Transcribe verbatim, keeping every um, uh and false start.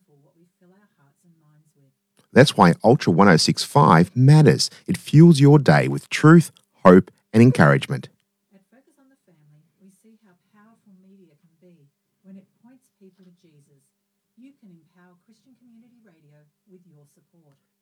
powerful what we fill our hearts and minds with. That's why Ultra one oh six point five matters. It fuels your day with truth, hope, and encouragement. At Focus on the Family, we see how powerful media can be when it points people to Jesus. You can empower Christian Community Radio with your support.